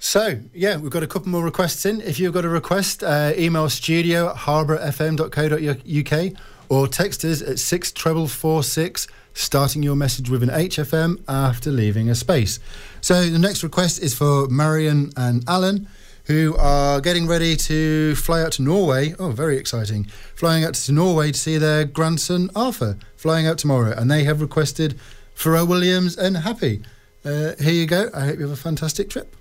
So, yeah, we've got a couple more requests in. If you've got a request, email studio@harbourfm.co.uk or text us at 64446, starting your message with an HFM after leaving a space. So the next request is for Marion and Alan, who are getting ready to fly out to Norway. Oh, very exciting. Flying out to Norway to see their grandson, Arthur, flying out tomorrow. And they have requested Pharrell Williams and Happy. Here you go. I hope you have a fantastic trip.